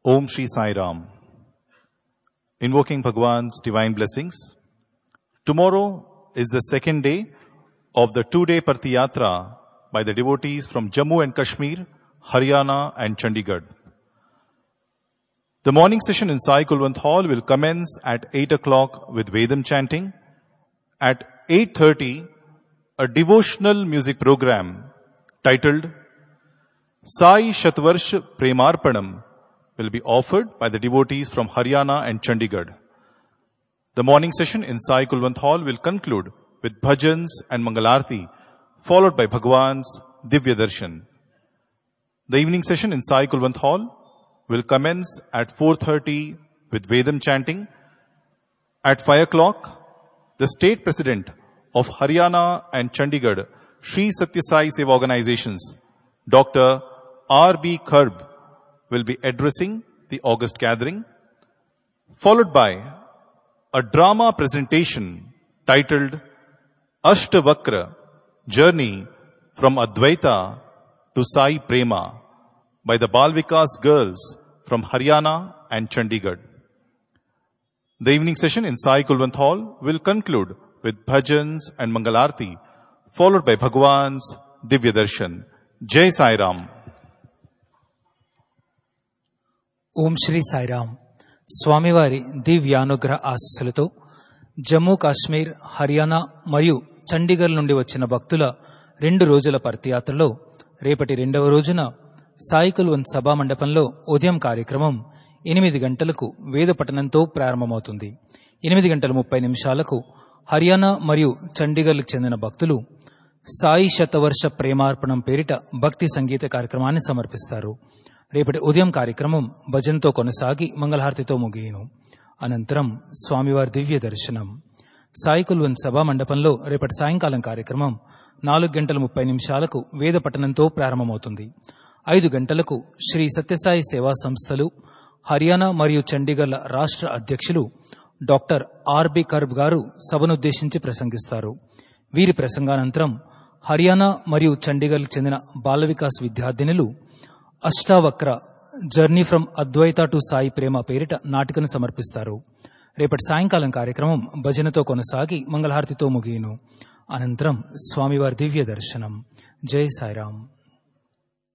Om Shri Sai Ram. Invoking Bhagwan's divine blessings. Tomorrow is the second day of the 2-day Partiyatra by the devotees from Jammu and Kashmir, Haryana and Chandigarh. The morning session in Sai Kulwant Hall will commence at 8 o'clock with Vedam chanting. At 8:30, a devotional music program titled Sai Shatvarsh Premarpanam will be offered by the devotees from Haryana and Chandigarh. The morning session in Sai Kulwant Hall will conclude with bhajans and Mangalarti, followed by Bhagwan's Divya Darshan. The evening session in Sai Kulwant Hall will commence at 4:30 with Vedam chanting. At 5 o'clock, the State President of Haryana and Chandigarh, Sri Satya Sai Seva Organizations, Dr. R.B. Karb, will be addressing the August gathering, followed by a drama presentation titled Ashtavakra, Journey from Advaita to Sai Prema by the Balvikas girls from Haryana and Chandigarh. The evening session in Sai Kulwant Hall will conclude with bhajans and Mangalarti, followed by Bhagwan's Divya Darshan. Jai Sai Ram. ఓం శ్రీ సాయిరామ్. స్వామివారి దివ్యానుగ్రహ ఆశీస్సులతో జమ్మూ కాశ్మీర్, హర్యానా మరియు చండీగఢ్ నుండి వచ్చిన భక్తుల 2 రోజుల పర్తియాత్రలో రేపటి 2వ రోజున సాయి కుల్వంత్ సభా మండపంలో ఉదయం కార్యక్రమం 8 గంటలకు వేద పఠనంతో ప్రారంభమవుతుంది. 8:30 హర్యానా మరియు చండీగఢ్కు చెందిన భక్తులు సాయి శతవర్ష ప్రేమార్పణం పేరిట భక్తి సంగీత కార్యక్రమాన్ని సమర్పిస్తారు. రేపటి ఉదయం కార్యక్రమం భజన్తో కొనసాగి మంగళహారతితో ముగియును. అనంతరం స్వామివారి దివ్య దర్శనం. సాయి కుల్వంత్ సభా మండపంలో రేపటి సాయంకాలం కార్యక్రమం 4:30 వేద పఠనంతో ప్రారంభమవుతుంది. 5 గంటలకు శ్రీ సత్యసాయి సేవా సంస్థలు హర్యానా మరియు చండీగఢ్ రాష్ట్ర అధ్యక్షులు డాక్టర్ ఆర్బి కర్బ్ గారు సభనుద్దేశించి ప్రసంగిస్తారు. వీరి ప్రసంగానంతరం హర్యానా మరియు చండీగఢ్కు చెందిన బాల వికాస్ విద్యార్థినులు Ashtavakra, journey from Advaita to Sai ప్రేమ పేరిట నాటికను సమర్పిస్తారు. రేపటి సాయంకాలం కార్యక్రమం భజనతో కొనసాగి మంగళహారతితో ముగియును. అనంతరం స్వామివారి దివ్య దర్శనం. జై సాయిరాం.